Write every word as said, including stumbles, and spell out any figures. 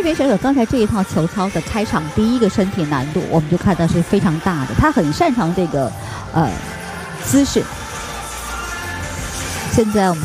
名选手刚才这一套球操的开场第一个身体难度，我们就看到是非常大的，他很擅长这个呃姿势。现在我们